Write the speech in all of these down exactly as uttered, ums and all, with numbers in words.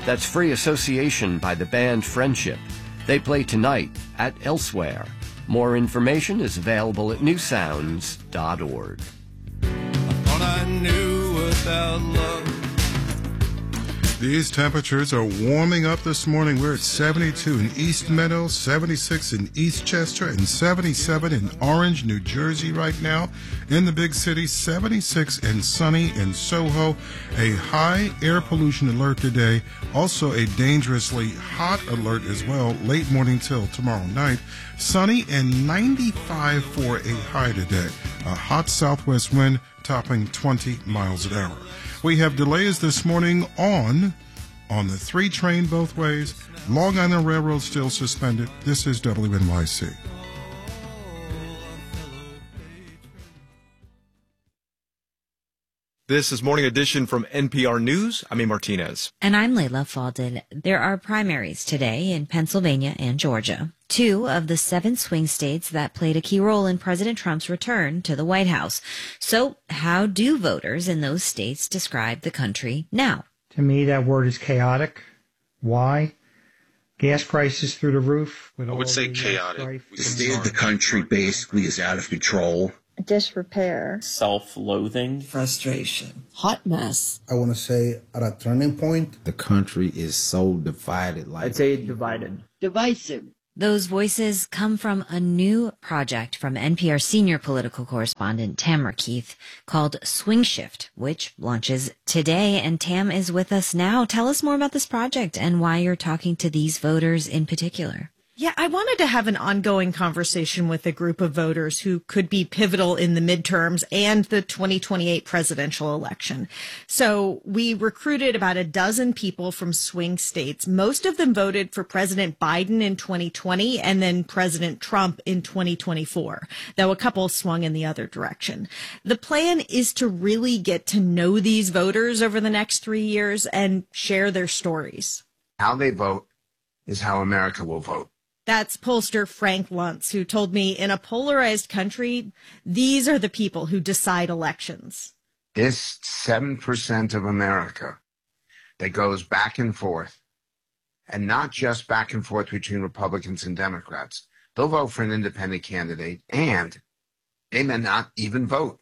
That's Free Association by the band Friendship. They play tonight at Elsewhere. More information is available at new sounds dot org. I thought I knew about love. These temperatures are warming up this morning. We're at seventy-two in East Meadow, seventy-six in East Chester, and seventy-seven in Orange, New Jersey right now. In the big city, seventy-six and sunny in Soho. A high air pollution alert today. Also a dangerously hot alert as well, late morning till tomorrow night. Sunny and ninety-five for a high today. A hot southwest wind topping twenty miles an hour. We have delays this morning on on the three train both ways. Long Island Railroad still suspended. This is W N Y C. This is Morning Edition from N P R News. I'm A. Martinez. And I'm Layla Faldin. There are primaries today in Pennsylvania and Georgia, two of the seven swing states that played a key role in President Trump's return to the White House. So how do voters in those states describe the country now? To me, that word is chaotic. Why? Gas prices through the roof. I would say chaotic. The state of the country basically is out of control. Disrepair. Self-loathing. Frustration. Hot mess. I want to say at a turning point. The country is so divided. Like I'd say divided. Divisive. Those voices come from a new project from N P R senior political correspondent Tamara Keith called Swing Shift, which launches today. And Tam is with us now. Tell us more about this project and why you're talking to these voters in particular. Yeah, I wanted to have an ongoing conversation with a group of voters who could be pivotal in the midterms and the twenty twenty-eight presidential election. So we recruited about a dozen people from swing states. Most of them voted for President Biden in twenty twenty and then President Trump in twenty twenty-four, though a couple swung in the other direction. The plan is to really get to know these voters over the next three years and share their stories. How they vote is how America will vote. That's pollster Frank Luntz, who told me in a polarized country, these are the people who decide elections. This seven percent of America that goes back and forth, and not just back and forth between Republicans and Democrats. They'll vote for an independent candidate, and they may not even vote.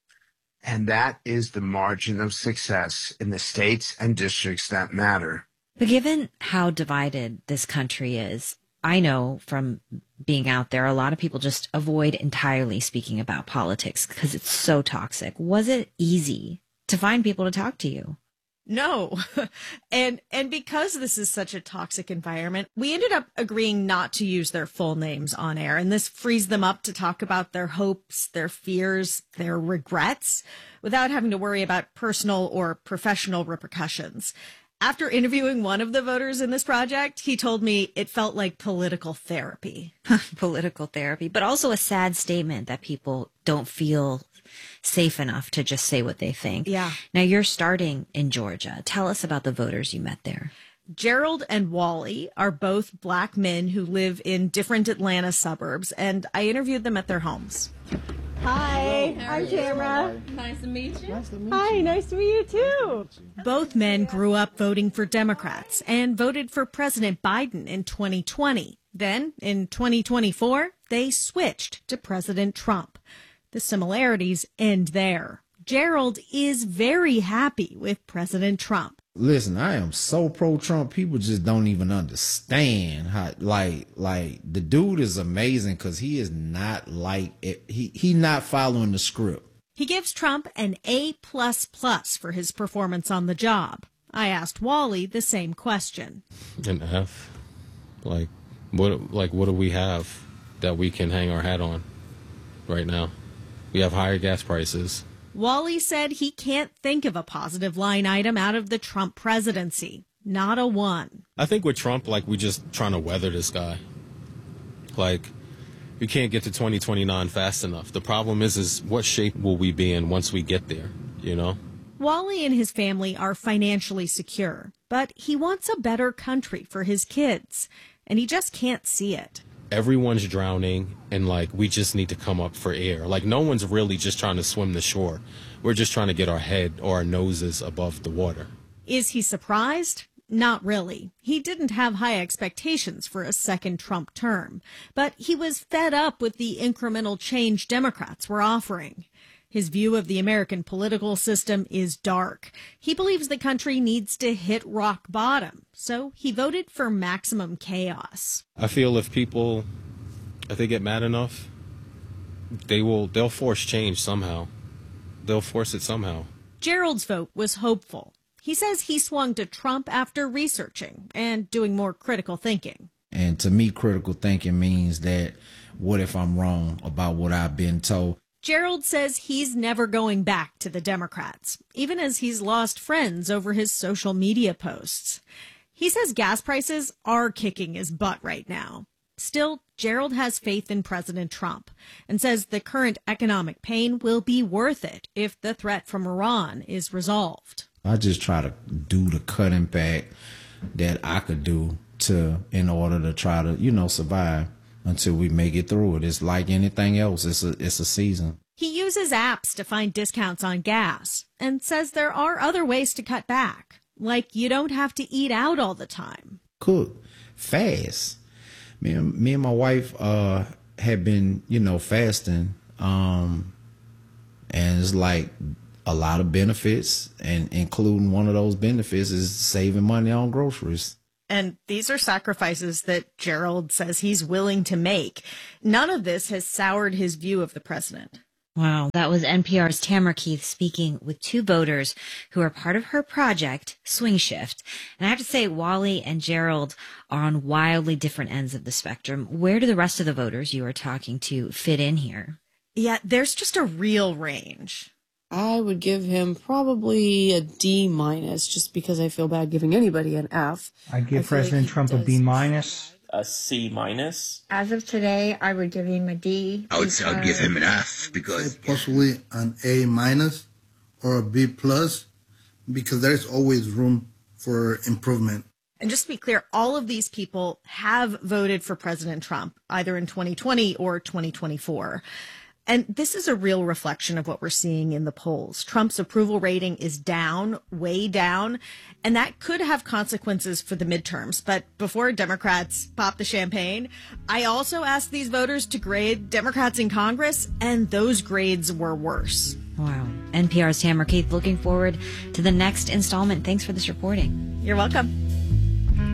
And that is the margin of success in the states and districts that matter. But given how divided this country is, I know from being out there, a lot of people just avoid entirely speaking about politics because it's so toxic. Was it easy to find people to talk to you? No. And and because this is such a toxic environment, we ended up agreeing not to use their full names on air. And this frees them up to talk about their hopes, their fears, their regrets without having to worry about personal or professional repercussions. After interviewing one of the voters in this project, he told me it felt like political therapy. Political therapy, but also a sad statement that people don't feel safe enough to just say what they think. Yeah. Now, you're starting in Georgia. Tell us about the voters you met there. Gerald and Wally are both black men who live in different Atlanta suburbs, and I interviewed them at their homes. Hi, I'm Tamara. Nice to meet you. Nice to meet you. Hi, nice to meet you too. Both men grew up voting for Democrats and voted for President Biden in twenty twenty. Then, in twenty twenty-four, they switched to President Trump. The similarities end there. Gerald is very happy with President Trump. Listen, I am so pro-Trump. People just don't even understand how, like, like the dude is amazing because he is not like it. He, he not following the script. He gives Trump an A plus plus for his performance on the job. I asked Wally the same question. An F? Like, what, like, what do we have that we can hang our hat on right now? We have higher gas prices. Wally said he can't think of a positive line item out of the Trump presidency. Not a one. I think with Trump, like, we just trying to weather this guy. Like, we can't get to twenty twenty-nine fast enough. The problem is, is what shape will we be in once we get there, you know? Wally and his family are financially secure, but he wants a better country for his kids, and he just can't see it. Everyone's drowning, and, like, we just need to come up for air. Like, no one's really just trying to swim the shore. We're just trying to get our head or our noses above the water. Is he surprised? Not really. He didn't have high expectations for a second Trump term, but he was fed up with the incremental change Democrats were offering. His view of the American political system is dark. He believes the country needs to hit rock bottom, so he voted for maximum chaos. I feel if people, if they get mad enough, they will, they'll force change somehow. They'll force it somehow. Gerald's vote was hopeful. He says he swung to Trump after researching and doing more critical thinking. And to me, critical thinking means that what if I'm wrong about what I've been told? Gerald says he's never going back to the Democrats, even as he's lost friends over his social media posts. He says gas prices are kicking his butt right now. Still, Gerald has faith in President Trump and says the current economic pain will be worth it if the threat from Iran is resolved. I just try to do the cutting back that I could do to, in order to try to, you know, survive until we make it through it. It's like anything else. It's a, it's a season. He uses apps to find discounts on gas and says there are other ways to cut back, like you don't have to eat out all the time. Cook fast. Me and, me and my wife uh, had been, you know, fasting, um, and it's like a lot of benefits, and including one of those benefits is saving money on groceries. And these are sacrifices that Gerald says he's willing to make. None of this has soured his view of the president. Wow. That was N P R's Tamara Keith speaking with two voters who are part of her project, Swing Shift. And I have to say, Wally and Gerald are on wildly different ends of the spectrum. Where do the rest of the voters you are talking to fit in here? Yeah, there's just a real range. I would give him probably a D minus, just because I feel bad giving anybody an F. I'd give President like Trump a B minus. A C minus. As of today, I would give him a D. I would say I'd give him an F because possibly an A minus or a B plus, because there's always room for improvement. And just to be clear, all of these people have voted for President Trump, either in twenty twenty or twenty twenty-four. And this is a real reflection of what we're seeing in the polls. Trump's approval rating is down, way down, and that could have consequences for the midterms. But before Democrats pop the champagne, I also asked these voters to grade Democrats in Congress, and those grades were worse. Wow. N P R's Tamara Keith looking forward to the next installment. Thanks for this reporting. You're welcome.